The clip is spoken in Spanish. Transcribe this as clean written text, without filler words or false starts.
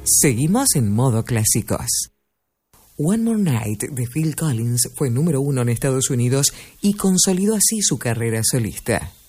Seguimos en modo clásicos. One More Night de Phil Collins fue número 1 en Estados Unidos y consolidó así su carrera solista.